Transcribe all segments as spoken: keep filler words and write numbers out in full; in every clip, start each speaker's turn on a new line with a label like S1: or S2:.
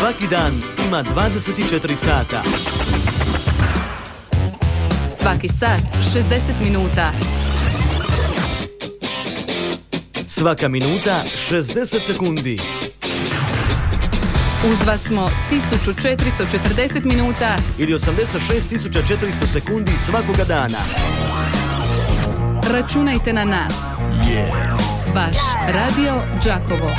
S1: Svaki dan ima dvadeset četiri sata.
S2: Svaki sat, šezdeset minuta.
S1: Svaka minuta, šezdeset sekundi.
S2: Uz vas smo tisuću četiristo četrdeset minuta
S1: ili osamdeset šest tisuća četiristo sekundi svakoga dana.
S2: Računajte na nas.
S1: Yeah.
S2: Vaš Radio Đakovo.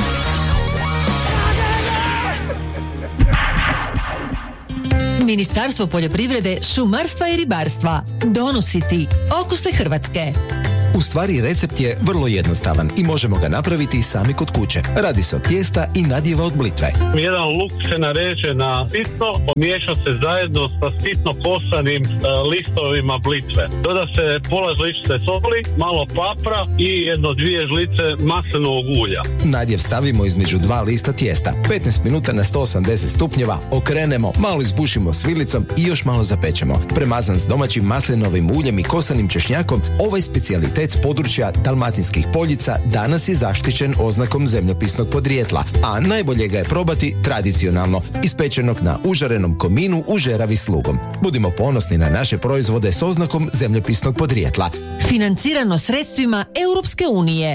S3: Ministarstvo poljoprivrede, šumarstva i ribarstva donosi ti okuse Hrvatske.
S4: U stvari recept je vrlo jednostavan i možemo ga napraviti sami kod kuće. Radi se od tijesta i nadjeva od blitve.
S5: Jedan luk se nareže na sitno, pomiješa se zajedno sa sitno kosanim e, listovima blitve. Doda se pola žličice soli, malo papra i jedno dvije žlice maslinovog ulja.
S4: Nadjev stavimo između dva lista tijesta. petnaest minuta na sto osamdeset stupnjeva, okrenemo, malo izbušimo svilicom i još malo zapečemo. Premazan s domaćim maslinovim uljem i kosanim češnjakom, ovaj specijalitet s područja Dalmatinskih poljica danas je zaštićen oznakom zemljopisnog podrijetla, a najbolje ga je probati tradicionalno, ispečenog na užarenom kominu u žeravi s lugom. Budimo ponosni na naše proizvode s oznakom zemljopisnog podrijetla.
S3: Financirano sredstvima Europske unije.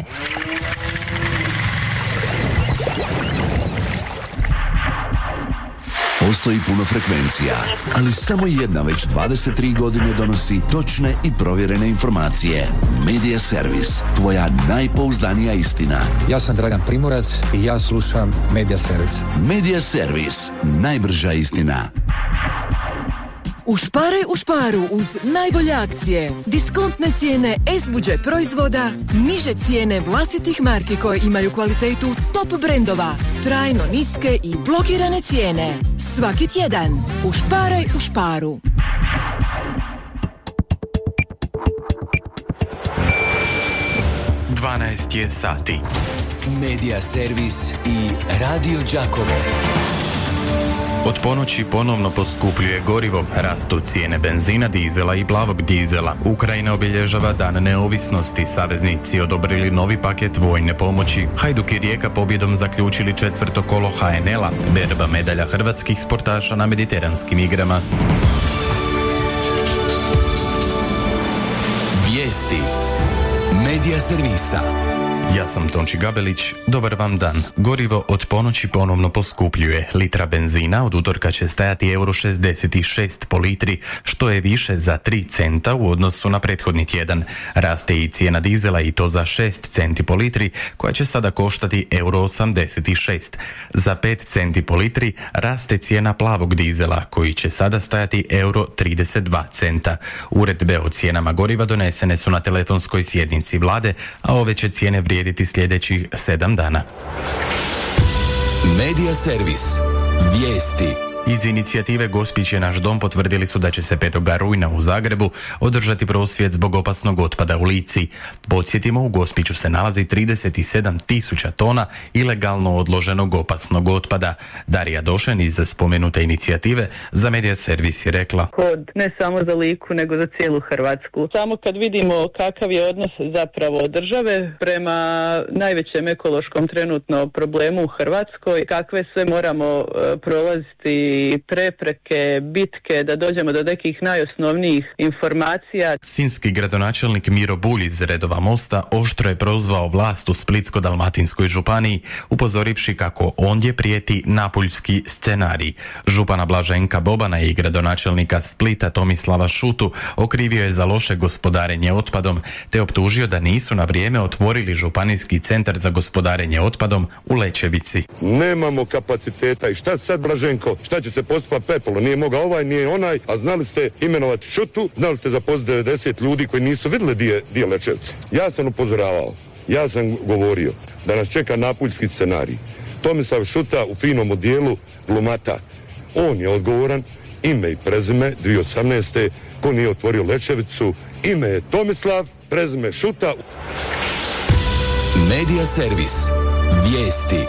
S6: Postoji puno frekvencija, ali samo jedna već dvadeset tri godine donosi točne i provjerene informacije. Media Servis, tvoja najpouzdanija istina.
S7: Ja sam Dragan Primorac i ja slušam Media Servis.
S6: Media Servis, najbrža istina.
S8: Ušparaj u šparu uz najbolje akcije. Diskontne cijene S-Budget proizvoda, niže cijene vlastitih marki koje imaju kvalitetu top brendova, trajno niske i blokirane cijene. Svaki tjedan. Ušparaj u šparu.
S9: dvanaest je sati.
S10: Media Servis i Radio Đakovo.
S9: Od ponoći ponovno poskupljuje gorivo, rastu cijene benzina, dizela i plavog dizela. Ukrajina obilježava dan neovisnosti, saveznici odobrili novi paket vojne pomoći. Hajduk i Rijeka pobjedom zaključili četvrto kolo H N L-a, berba medalja hrvatskih sportaša na mediteranskim igrama.
S10: Vijesti Media Servisa.
S9: Ja sam Tonči Gabelić, dobar vam dan. Gorivo od ponoći ponovno poskupljuje. Litra benzina od utorka će stajati euro šezdeset šest po litri, što je više za tri centa u odnosu na prethodni tjedan. Raste i cijena dizela i to za šest centi po litri, koja će sada koštati euro osamdeset šest. Za pet centi po litri raste cijena plavog dizela, koji će sada stajati euro trideset dva centa. Uredbe o cijenama goriva donesene su na telefonskoj sjednici vlade, a ove će cijene vrijediti sljedećih sedam dana.
S10: Media Servis. Vijesti.
S9: Iz inicijative Gospić je naš dom potvrdili su da će se petog rujna u Zagrebu održati prosvjed zbog opasnog otpada u Lici. Podsjetimo, u Gospiću se nalazi trideset sedam tisuća tona ilegalno odloženog opasnog otpada. Darija Došen iz spomenute inicijative za Media Servis je rekla:
S11: Kod ne samo za Liku, nego za cijelu Hrvatsku. Samo kad vidimo kakav je odnos zapravo države prema najvećem ekološkom trenutno problemu u Hrvatskoj, kakve sve moramo uh, prolaziti prepreke, bitke, da dođemo do nekih najosnovnijih informacija.
S9: Sinjski gradonačelnik Miro Bulj iz redova Mosta oštro je prozvao vlast u Splitsko-dalmatinskoj županiji, upozorivši kako ondje prijeti napuljski scenarij. Župana Blaženka Bobana i gradonačelnika Splita Tomislava Šutu okrivio je za loše gospodarenje otpadom, te optužio da nisu na vrijeme otvorili županijski centar za gospodarenje otpadom u Lećevici.
S12: Nemamo kapaciteta i šta sad, Blaženko? Šta će se postupa pepelo? Nije mogao ovaj, nije onaj, a znali ste imenovati Šutu, znali ste zaposliti devedeset ljudi koji nisu vidjeli di je, di je Lećevica. Ja sam upozoravao, ja sam govorio da nas čeka napuljski scenarij. Tomislav Šuta u finom odijelu glumata. On je odgovoran, ime i prezime, dvije tisuće osamnaeste. Ko nije otvorio Lećevicu, ime je Tomislav, prezime Šuta.
S10: Media Servis. Vijesti.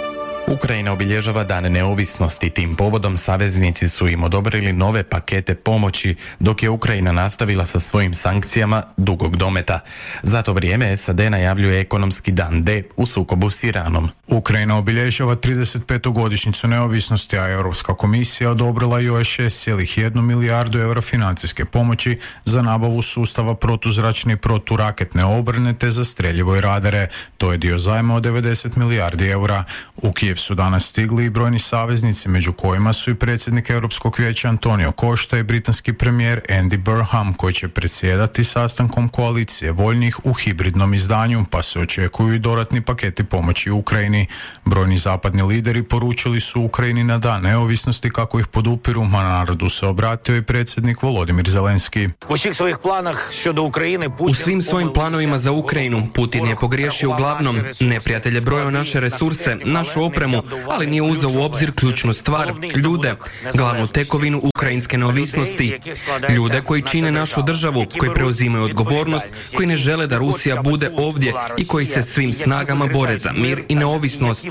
S9: Ukrajina obilježava Dan neovisnosti. Tim povodom saveznici su im odobrili nove pakete pomoći, dok je Ukrajina nastavila sa svojim sankcijama dugog dometa. Za to vrijeme S A D najavljuje ekonomski dan D u sukobu s Iranom.
S13: Ukrajina obilježava trideset petu godišnjicu neovisnosti, a Europska komisija odobrila još šest zarez jedna milijardu eura financijske pomoći za nabavu sustava protuzračne i proturaketne obrane te za streljivo i radare. To je dio zajma od devedeset milijardi eura. U Kijev su danas stigli i brojni saveznici, među kojima su i predsjednik Europskog vijeća Antonio Costa i britanski premijer Andy Burnham, koji će predsjedati sastankom koalicije voljnih u hibridnom izdanju, pa se očekuju i dodatni paketi pomoći Ukrajini. Brojni zapadni lideri poručili su Ukrajini na dan neovisnosti kako ih podupiru, a narodu se obratio i predsjednik Volodimir Zelenski.
S14: U svim svojim planovima za Ukrajinu Putin je pogriješio uglavnom. Neprijatelj je brojao naše resurse, našu opremu, ali nije uzeo u obzir ključnu stvar, ljude, glavnu tekovinu ukrajinske neovisnosti, ljude koji čine našu državu, koji preuzimaju odgovornost, koji ne žele da Rusija bude ovdje i koji se svim snagama bore za mir i neovisnost.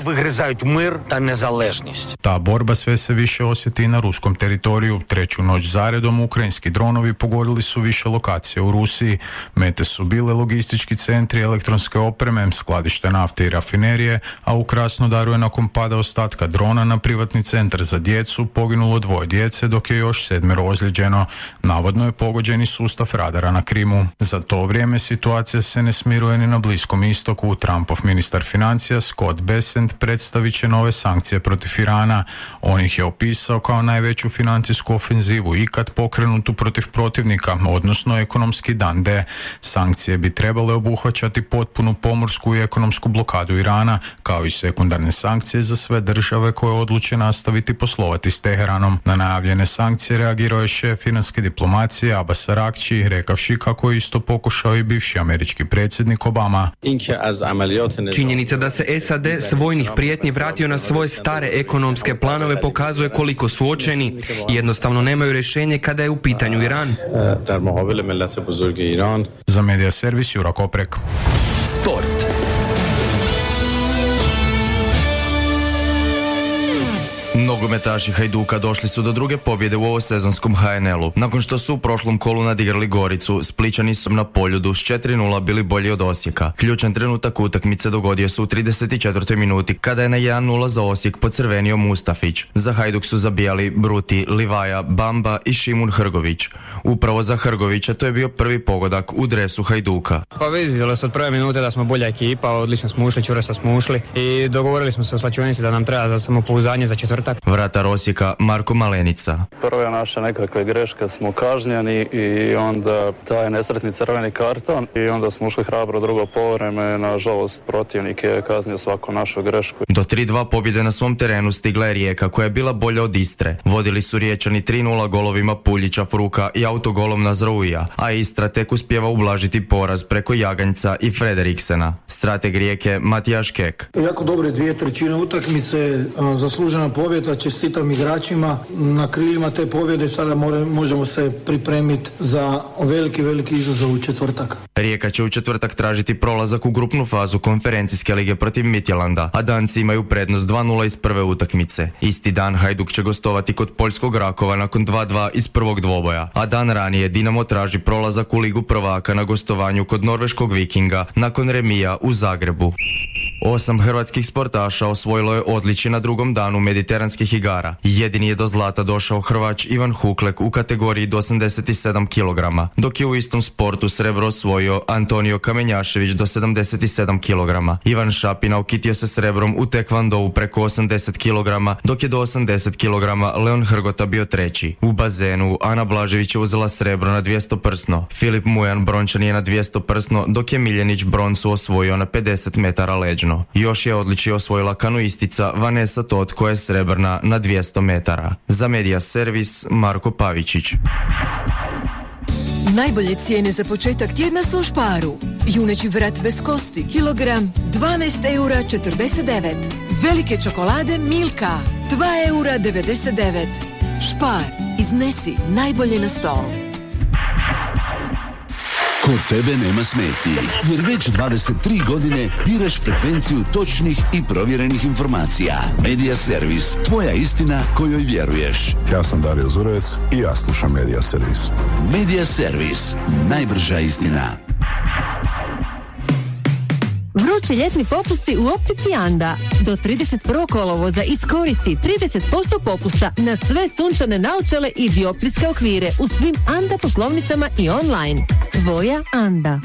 S13: Ta borba sve se više osjeti i na ruskom teritoriju. Treću noć zaredom ukrajinski dronovi pogodili su više lokacija u Rusiji. Mete su bile logistički centri elektronske opreme, skladište nafte i rafinerije, a u Krasnodaru je nakon pada ostatka drona na privatni centar za djecu poginulo dvoje djece, dok je još sedmero ozlijeđeno. Navodno je pogođeni sustav radara na Krimu. Za to vrijeme situacija se ne smiruje ni na Bliskom istoku. Trumpov ministar financija Scott Bessent predstavit će nove sankcije protiv Irana. On ih je opisao kao najveću financijsku ofenzivu ikad pokrenutu protiv protivnika, odnosno ekonomski dan D. Sankcije bi trebale obuhvaćati potpunu pomorsku i ekonomsku blokadu Irana, kao i sekundarne sankcije za sve države koje odluče nastaviti poslovati s Teheranom. Na najavljene sankcije reagirao je šef iranske diplomacije Abbas Araghchi, rekavši kako je isto pokušao i bivši američki predsjednik Obama.
S14: Činjenica da se S A D s vojnih prijetnji vratio na svoje stare ekonomske planove pokazuje koliko su očajni i jednostavno nemaju rješenje kada je u pitanju Iran.
S13: Za Media Servis Jura Koprek.
S10: Sport.
S15: Nogometaši Hajduka došli su do druge pobjede u ovosezonskom H N L-u. Nakon što su u prošlom kolu nadigrali Goricu, Splićani su na Poljudu s četiri nula bili bolji od Osijeka. Ključan trenutak utakmice dogodio se u trideset četvrtoj minuti kada je na jedan nula za Osijek pocrvenio Mustafić. Za Hajduk su zabijali Bruti, Livaja, Bamba i Šimun Hrgović. Upravo za Hrgovića to je bio prvi pogodak u dresu Hajduka.
S16: Pa vidjeli se od prve minute da smo bolja ekipa, odlično smo ušli, čvrsto smo ušli i dogovorili smo se u slačionici da nam treba za samopouzdanje za četvrtak.
S15: Vratar Osijeka Marko Malenica.
S17: Prva naša nekakva greška, smo kažnjeni i onda taj nesretni crveni karton i onda smo ušli hrabro drugo poluvreme, nažalost protivnik je kaznio svaku našu grešku.
S15: Do tri dva pobjede na svom terenu stigla je Rijeka koja je bila bolja od Istre. Vodili su Riječani tri nula golovima Puljića, Fruka i autogolom Nazrouija, a Istra tek uspjeva ublažiti poraz preko Jaganjca i Frederiksena. Strateg Rijeke Matijaš Kek.
S18: Jako dobre dvije trećine utakmice, zaslužena pobjeda, čestitam igračima na krilima te pobjede, sada more, možemo se pripremiti za veliki, veliki izazov u četvrtak.
S15: Rijeka će u četvrtak tražiti prolazak u grupnu fazu konferencijske lige protiv Midtjylanda, a Danci imaju prednost dva nula iz prve utakmice. Isti dan Hajduk će gostovati kod poljskog Rakova nakon dva dva iz prvog dvoboja, a dan ranije Dinamo traži prolazak u ligu prvaka na gostovanju kod norveškog Vikinga nakon remija u Zagrebu. Osam hrvatskih sportaša osvojilo je odličje na drugom danu mediteranskih igara. Jedini je do zlata došao Hrvač Ivan Huklek u kategoriji do osamdeset sedam kilograma, dok je u istom sportu srebro osvojio Antonio Kamenjašević do sedamdeset sedam kilograma. Ivan Šapina ukitio se srebrom u tekvandou preko osamdeset kilograma, dok je do osamdeset kilograma Leon Hrgota bio treći. U bazenu Ana Blažević je uzela srebro na dvjesto prsno. Filip Mujan brončan je na dvjesto prsno, dok je Miljenić broncu osvojio na pedeset metara leđno. Još je odličje osvojila kanoistica Vanessa Tot koja je srebrna na dvjesto metara. Za Media Servis Marko Pavičić.
S8: Najbolje cijene za početak tjedna su u Šparu. Juneći vrat bez kosti, kilogram, dvanaest eura četrdeset devet. Velike čokolade Milka, dva eura devedeset devet. Špar, iznesi najbolje na stol.
S6: Kod tebe nema smetnji, jer već dvadeset tri godine biraš frekvenciju točnih i provjerenih informacija. Medija Servis, tvoja istina kojoj vjeruješ.
S19: Ja sam Dario Zurovec i ja slušam Medija Servis.
S6: Medija Servis, najbrža istina.
S3: Vrući ljetni popusti u optici Anda. Do trideset prvog kolovoza iskoristi trideset posto popusta na sve sunčane naočale i dioptrijske okvire u svim Anda poslovnicama i online. Tvoja Anda.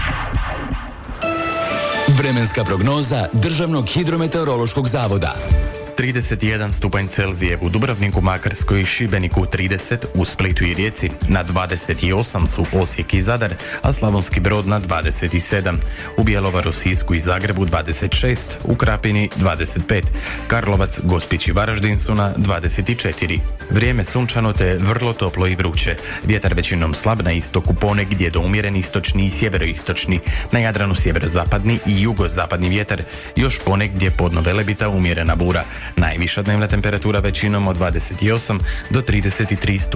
S10: Vremenska prognoza Državnog hidrometeorološkog zavoda.
S9: trideset jedan stupanj Celzije u Dubrovniku, Makarskoj i Šibeniku, trideset u Splitu i Rijeci, na dvadeset osam su Osijek i Zadar, a Slavonski Brod na dvadeset sedam. U Bjelovaru, Sisku i Zagrebu dvadeset šest, u Krapini dvadeset pet, Karlovac, Gospić i Varaždin su na dvadeset četiri. Vrijeme sunčano te vrlo toplo i vruće. Vjetar većinom slab na istoku, ponegdje do umjeren istočni i sjeveroistočni. Na Jadranu sjeverozapadni i jugozapadni vjetar, još ponegdje podno Velebita umjerena bura. Najviša dnevna temperatura većinom od dvadeset osam do trideset tri stupnja.